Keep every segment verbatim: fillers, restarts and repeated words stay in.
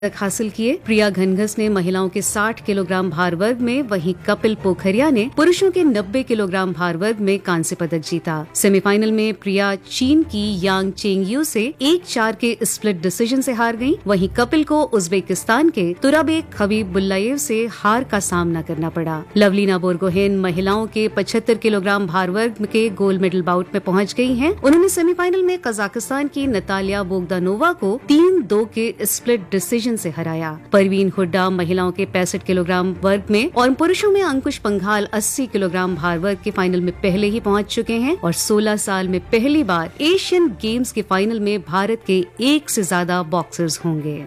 तक हासिल किए। प्रिया घनघस ने महिलाओं के साठ किलोग्राम भार वर्ग में, वहीं कपिल पोखरिया ने पुरुषों के नब्बे किलोग्राम भार वर्ग में कांस्य पदक जीता। सेमीफाइनल में प्रिया चीन की यांग चेंगयू से एक चार के स्प्लिट डिसीजन से हार गयी। वहीं कपिल को उज्बेकिस्तान के तुराबेक खबीबुल्लाएव से हार का सामना करना पड़ा। लवलीना बोरगोहेन महिलाओं के पचहत्तर किलोग्राम भार वर्ग के गोल्ड मेडल बाउट में पहुंच गई हैं। उन्होंने सेमीफाइनल में कजाकिस्तान की नतालिया बोगदानोवा को तीन दो के स्प्लिट डिसीजन से हराया। परवीन हुड्डा महिलाओं के पैंसठ किलोग्राम वर्ग में और पुरुषों में अंकुश पंघाल अस्सी किलोग्राम भार वर्ग के फाइनल में पहले ही पहुंच चुके हैं और सोलह साल में पहली बार एशियन गेम्स के फाइनल में भारत के एक से ज्यादा बॉक्सर्स होंगे।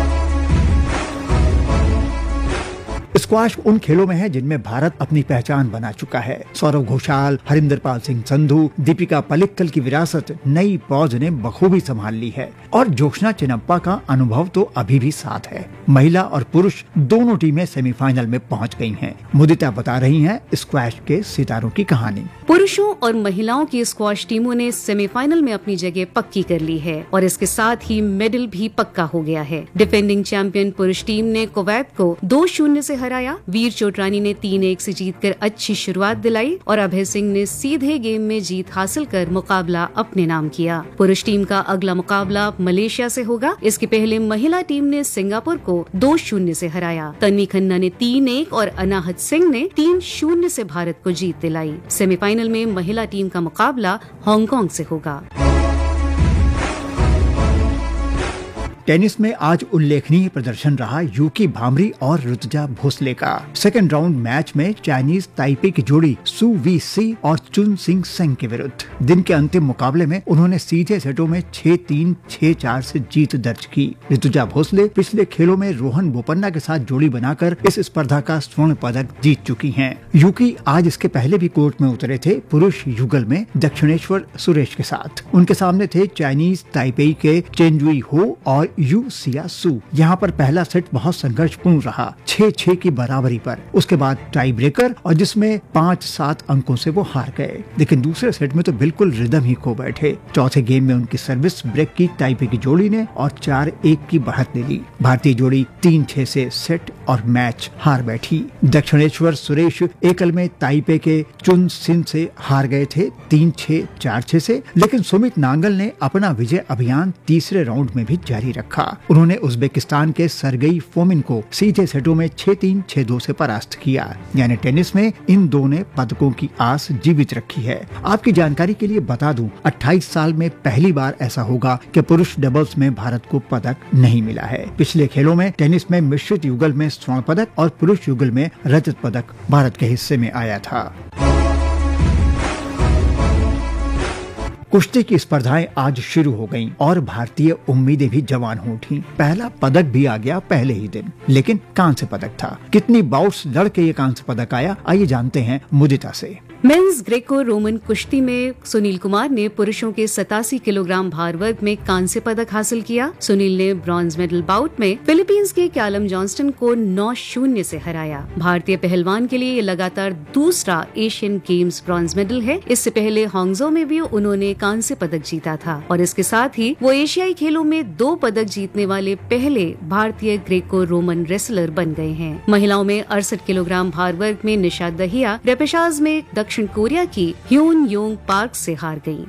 स्क्वाश उन खेलों में है जिनमें भारत अपनी पहचान बना चुका है। सौरव घोषाल, हरिंदर पाल सिंह संधू, दीपिका पल्लिकल की विरासत नई पौध ने बखूबी संभाल ली है और जोत्सना चिन्नप्पा का अनुभव तो अभी भी साथ है। महिला और पुरुष दोनों टीमें सेमीफाइनल में पहुंच गई हैं। मुदिता बता रही हैं स्क्वाश के सितारों की कहानी। पुरुषों और महिलाओं की स्क्वाश टीमों ने सेमीफाइनल में अपनी जगह पक्की कर ली है और इसके साथ ही मेडल भी पक्का हो गया है। डिफेंडिंग चैंपियन पुरुष टीम ने कुवैत को दो शून्य से हराया। वीर चोटरानी ने तीन एक से जीतकर अच्छी शुरुआत दिलाई और अभय सिंह ने सीधे गेम में जीत हासिल कर मुकाबला अपने नाम किया। पुरुष टीम का अगला मुकाबला मलेशिया से होगा। इसके पहले महिला टीम ने सिंगापुर को दो शून्य से हराया। तन्वी खन्ना ने तीन एक और अनाहत सिंह ने तीन शून्य से भारत को जीत दिलाई। सेमीफाइनल में महिला टीम का मुकाबला हांगकांग से होगा। टेनिस में आज उल्लेखनीय प्रदर्शन रहा यूकी भांभरी और ऋतुजा भोसले का। सेकंड राउंड मैच में चाइनीज ताइपे की जोड़ी सु वी सी और चुन सिंग सेंग के विरुद्ध दिन के अंतिम मुकाबले में उन्होंने सीधे सेटों में छह तीन छह चार से जीत दर्ज की। ऋतुजा भोसले पिछले खेलों में रोहन बोपन्ना के साथ जोड़ी बनाकर इस स्पर्धा का स्वर्ण पदक जीत चुकी हैं। यूकी आज इसके पहले भी कोर्ट में उतरे थे पुरुष युगल में दक्षिणेश्वर सुरेश के साथ। उनके सामने थे चाइनीज ताइपेई के चेंजुई हो और यू सिया सू। यहाँ पर पहला सेट बहुत संघर्षपूर्ण रहा, छह छह की बराबरी पर। उसके बाद टाई ब्रेकर और जिसमें पाँच सात अंकों से वो हार गए। लेकिन दूसरे सेट में तो बिल्कुल रिदम ही खो बैठे। चौथे गेम में उनकी सर्विस ब्रेक की ताइपे की जोड़ी ने और चार एक की बढ़त ले ली। भारतीय जोड़ी तीन छह से सेट और मैच हार बैठी। दक्षिणेश्वर सुरेश एकल में ताइपे के चुन सिन से हार गए थे तीन छह चार छह से। लेकिन सुमित नांगल ने अपना विजय अभियान तीसरे राउंड में भी जारी रखा। उन्होंने उज्बेकिस्तान के सरगई फोमिन को सीधे सेटों में छह तीन छह दो से परास्त किया। यानी टेनिस में इन दो ने पदकों की आस जीवित रखी है। आपकी जानकारी के लिए बता दूं, अट्ठाईस साल में पहली बार ऐसा होगा कि पुरुष डबल्स में भारत को पदक नहीं मिला है। पिछले खेलों में टेनिस में मिश्रित युगल में स्वर्ण पदक और पुरुष युगल में रजत पदक भारत के हिस्से में आया था। कुश्ती की स्पर्धाएं आज शुरू हो गईं और भारतीय उम्मीदें भी जवान हो उठी। पहला पदक भी आ गया पहले ही दिन, लेकिन कांस्य पदक था। कितनी बाउट्स लड़के ये कांस्य पदक आया, आइए जानते हैं मुदिता से। मेंस ग्रेको रोमन कुश्ती में सुनील कुमार ने पुरुषों के सतासी किलोग्राम भार वर्ग में कांस्य पदक हासिल किया। सुनील ने ब्रॉन्ज मेडल बाउट में फिलीपींस के कैलम जॉनस्टन को नौ शून्य से हराया। भारतीय पहलवान के लिए ये लगातार दूसरा एशियन गेम्स ब्रॉन्ज मेडल है। इससे पहले हांगझो में भी उन्होंने कांस्य पदक जीता था और इसके साथ ही वो एशियाई खेलों में दो पदक जीतने वाले पहले भारतीय ग्रेको रोमन रेसलर बन गए हैं। महिलाओं में अड़सठ किलोग्राम भार वर्ग में निशा दहिया रेपेशाज में दक्षिण कोरिया की ह्यून योंग पार्क से हार गयी।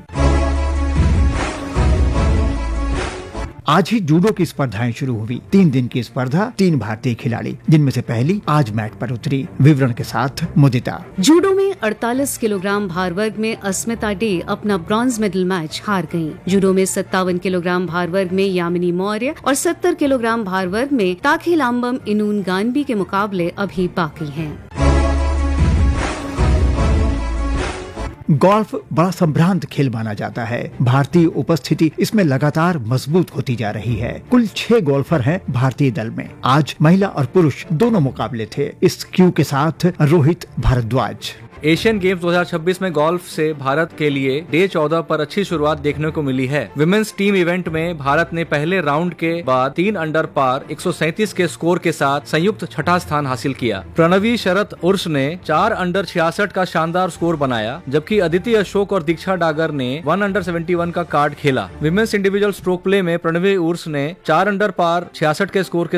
आज ही जूडो की स्पर्धाएं शुरू हुई। तीन दिन की स्पर्धा, तीन भारतीय खिलाड़ी, जिनमें से पहली आज मैट पर उतरी। विवरण के साथ मुदिता। जूडो में अड़तालीस किलोग्राम भार वर्ग में अस्मिता डे अपना ब्रॉन्ज मेडल मैच हार गयी। जूडो में सत्तावन किलोग्राम भार वर्ग में यामिनी मौर्य और सत्तर किलोग्राम भार वर्ग में ताखेलाम्बम इनून गानबी के मुकाबले अभी बाकी हैं। गोल्फ बड़ा संभ्रांत खेल माना जाता है। भारतीय उपस्थिति इसमें लगातार मजबूत होती जा रही है। कुल छह गोल्फर हैं भारतीय दल में। आज महिला और पुरुष दोनों मुकाबले थे। इस क्यू के साथ रोहित भारद्वाज, एशियन गेम्स दो हज़ार छब्बीस में गोल्फ से भारत के लिए डे चौदह पर अच्छी शुरुआत देखने को मिली है। विमेंस टीम इवेंट में भारत ने पहले राउंड के बाद तीन अंडर पार एक सौ सैंतीस के स्कोर के साथ संयुक्त छठा स्थान हासिल किया। प्रणवी शरत उर्स ने चार अंडर छियासठ का शानदार स्कोर बनाया, जबकि अदिति अशोक और दीक्षा डागर ने वन अंडर सेवेंटी वन का कार्ड खेला। विमेंस इंडिविजुअल स्ट्रोक प्ले में प्रणवी उर्स ने चार अंडर पार छियासठ के स्कोर के